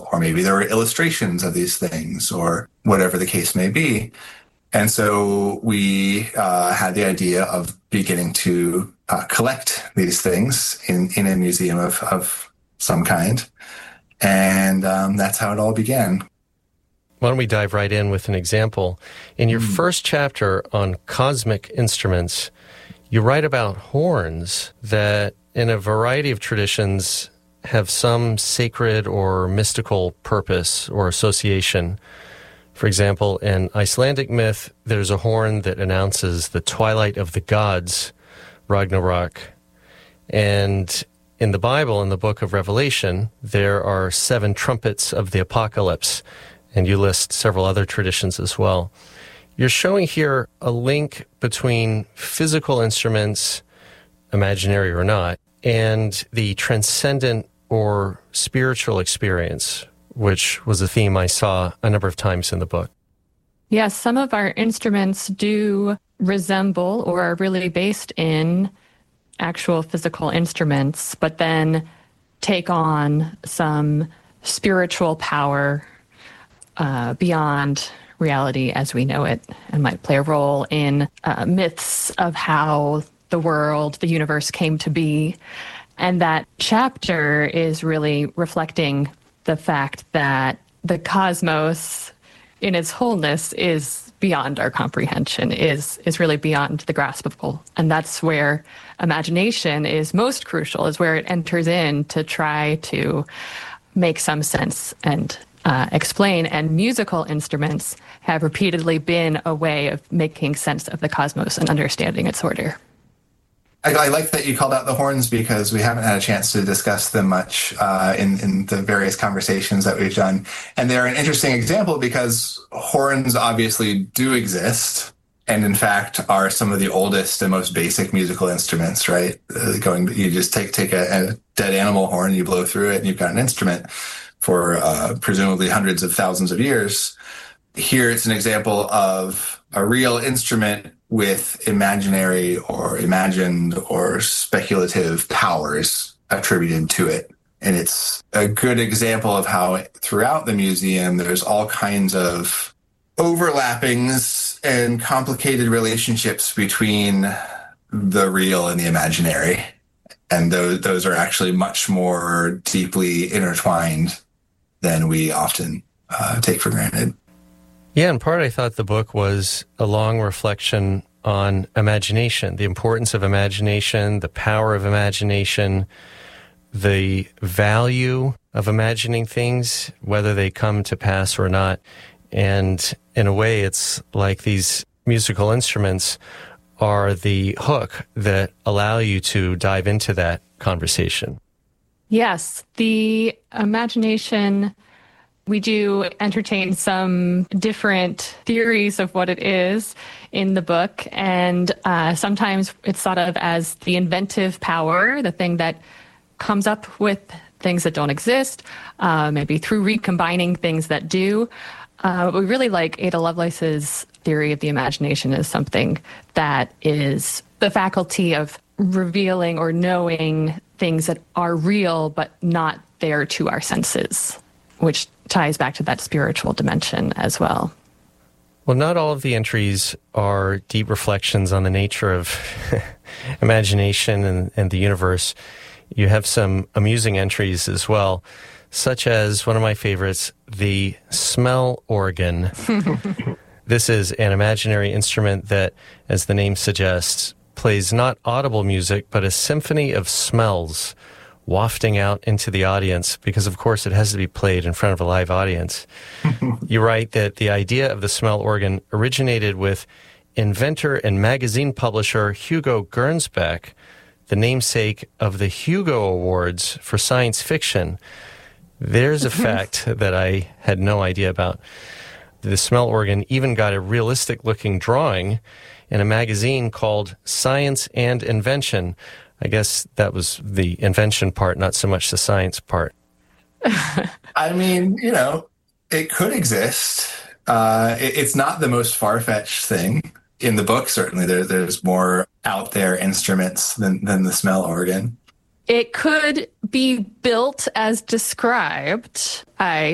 or maybe there were illustrations of these things, or whatever the case may be. And so we had the idea of beginning to collect these things in a museum of some kind. And that's how it all began. Why don't we dive right in with an example? In your first chapter on cosmic instruments, you write about horns that in a variety of traditions have some sacred or mystical purpose or association. For example, in Icelandic myth, there's a horn that announces the twilight of the gods, Ragnarok. And in the Bible, in the book of Revelation, there are 7 trumpets of the apocalypse, and you list several other traditions as well. You're showing here a link between physical instruments, imaginary or not, and the transcendent or spiritual experience, which was a theme I saw a number of times in the book. Yes, some of our instruments do resemble or are really based in actual physical instruments, but then take on some spiritual power beyond reality as we know it, and might play a role in myths of how the world, the universe came to be. And that chapter is really reflecting the fact that the cosmos in its wholeness is beyond our comprehension, is really beyond the graspable. And that's where imagination is most crucial, is where it enters in to try to make some sense and explain. And musical instruments have repeatedly been a way of making sense of the cosmos and understanding its order. I like that you called out the horns, because we haven't had a chance to discuss them much in the various conversations that we've done. And they're an interesting example because horns obviously do exist, and in fact are some of the oldest and most basic musical instruments, right? You just take a dead animal horn, you blow through it, and you've got an instrument for presumably hundreds of thousands of years. Here it's an example of a real instrument with imaginary or imagined or speculative powers attributed to it. And it's a good example of how throughout the museum there's all kinds of overlappings and complicated relationships between the real and the imaginary. And those are actually much more deeply intertwined than we often take for granted. Yeah, in part I thought the book was a long reflection on imagination, the importance of imagination, the power of imagination, the value of imagining things, whether they come to pass or not. And in a way, it's like these musical instruments are the hook that allow you to dive into that conversation. Yes, the imagination, we do entertain some different theories of what it is in the book, and sometimes it's thought of as the inventive power, the thing that comes up with things that don't exist, maybe through recombining things that do. We really like Ada Lovelace's theory of the imagination as something that is the faculty of revealing or knowing things that are real but not there to our senses, which ties back to that spiritual dimension as well. Well, not all of the entries are deep reflections on the nature of imagination and the universe. You have some amusing entries as well, such as one of my favorites, the smell organ. This is an imaginary instrument that, as the name suggests, plays not audible music, but a symphony of smells wafting out into the audience, because of course it has to be played in front of a live audience. You write that the idea of the smell organ originated with inventor and magazine publisher Hugo Gernsback, the namesake of the Hugo Awards for science fiction. There's a fact that I had no idea about. The smell organ even got a realistic-looking drawing in a magazine called Science and Invention. I guess that was the invention part, not so much the science part. I mean, it could exist. It's not the most far-fetched thing. In the book, certainly, there's more out there instruments than the smell organ. It could be built as described. I